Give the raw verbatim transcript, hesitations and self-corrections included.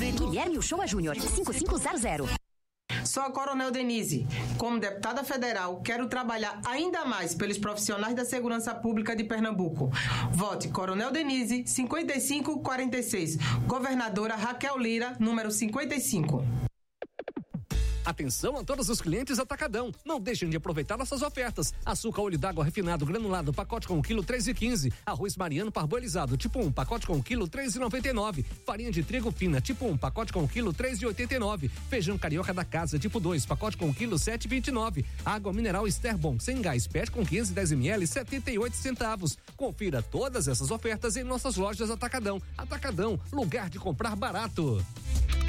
Guilherme Uchoa Júnior, cinco cinco zero zero. Sou a Coronel Denise. Como deputada federal, quero trabalhar ainda mais pelos profissionais da segurança pública de Pernambuco. Vote Coronel Denise, cinquenta e cinco quarenta e seis. Governadora Raquel Lira, número cinquenta e cinco. Atenção a todos os clientes Atacadão. Não deixem de aproveitar nossas ofertas. Açúcar olho d'água refinado granulado, pacote com um quilo, três e quinze. Arroz Mariano parboilizado, tipo um, pacote com um quilo, três e noventa e nove. Farinha de trigo fina, tipo um, pacote com um quilo, três e oitenta e nove. Feijão carioca da casa, tipo dois, pacote com um quilo, sete e vinte e nove. Água mineral Esterbom, sem gás, pet com quinze, dez mililitros, setenta e oito centavos. Confira todas essas ofertas em nossas lojas Atacadão. Atacadão, lugar de comprar barato.